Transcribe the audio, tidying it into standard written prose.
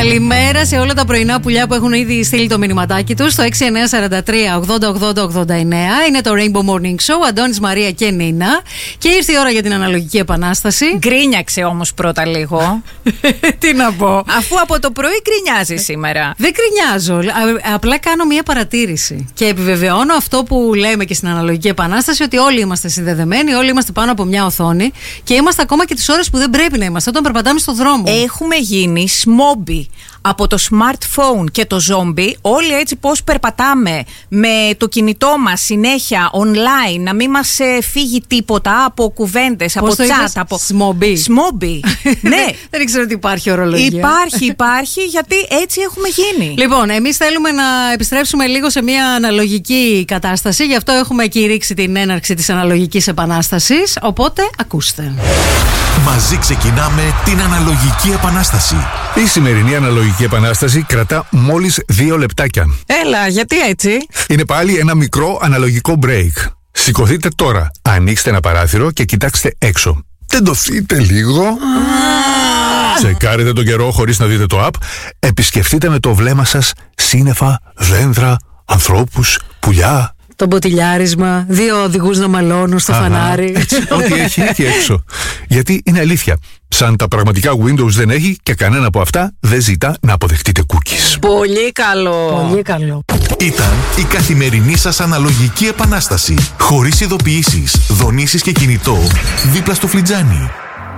Καλημέρα σε όλα τα πρωινά πουλιά που έχουν ήδη στείλει το μηνυματάκι τους στο 6943 80 80 89. Είναι το Rainbow Morning Show, Αντώνης, Μαρία και Νίνα. Και ήρθε η ώρα για την αναλογική επανάσταση. Γκρίνιαξε όμως πρώτα λίγο. Τι να πω. Αφού από το πρωί γκρινιάζει σήμερα. Δεν γκρινιάζω. Απλά κάνω μια παρατήρηση. Και επιβεβαιώνω αυτό που λέμε και στην αναλογική επανάσταση, ότι όλοι είμαστε συνδεδεμένοι, όλοι είμαστε πάνω από μια οθόνη και είμαστε ακόμα και τις ώρες που δεν πρέπει να είμαστε, όταν περπατάμε στο δρόμο. Έχουμε γίνει σμόμπι από το smartphone και το ζόμπι. Όλοι έτσι πώς περπατάμε με το κινητό μας συνέχεια online, να μην μας φύγει τίποτα από κουβέντες, από chat, από... Σμόμπι. Ναι. Δεν ήξερα ότι υπάρχει ορολογία. Υπάρχει, γιατί έτσι έχουμε γίνει. Λοιπόν, εμείς θέλουμε να επιστρέψουμε λίγο σε μια αναλογική κατάσταση. Γι' αυτό έχουμε κηρύξει την έναρξη της αναλογικής επανάστασης. Οπότε, ακούστε. Μαζί ξεκινάμε την αναλογική επανάσταση. Η σημερινή αναλογική επανάσταση κρατά μόλις 2 λεπτάκια. Έλα, γιατί έτσι? Είναι πάλι ένα μικρό αναλογικό break. Σηκωθείτε τώρα, ανοίξτε ένα παράθυρο και κοιτάξτε έξω. Τεντωθείτε λίγο. Τσεκάρετε τον καιρό χωρίς να δείτε το app. Επισκεφτείτε με το βλέμμα σας σύννεφα, δέντρα, ανθρώπους, πουλιά. Το μποτιλιάρισμα, 2 οδηγούς να μαλώνουν στο φανάρι. Έτσι, ό,τι έχει εκεί έξω. Γιατί είναι αλήθεια. Σαν τα πραγματικά Windows δεν έχει και κανένα από αυτά δεν ζητά να αποδεχτείτε cookies. Πολύ καλό. Πολύ καλό. Ήταν η καθημερινή σας αναλογική επανάσταση. Χωρίς ειδοποιήσεις, δονήσεις και κινητό, δίπλα στο φλιτζάνι.